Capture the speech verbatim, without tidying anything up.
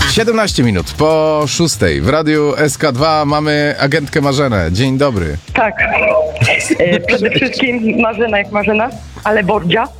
siedemnaście minut po szóstej w Radiu S K dwa mamy agentkę Marzenę. Dzień dobry. Tak. E, przede wszystkim Marzena jak Marzena, ale Bordzia.